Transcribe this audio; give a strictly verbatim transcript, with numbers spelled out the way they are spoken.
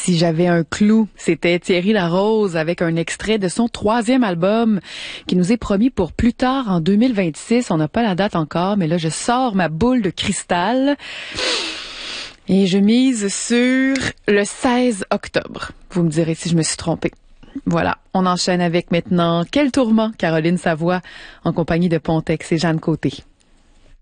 Si j'avais un clou, c'était Thierry Larose avec un extrait de son troisième album qui nous est promis pour plus tard en deux mille vingt-six. On n'a pas la date encore, mais là, je sors ma boule de cristal et je mise sur le seize octobre. Vous me direz si je me suis trompée. Voilà, on enchaîne avec maintenant Quel tourment, Caroline Savoie, en compagnie de Pontex et Jeanne Côté.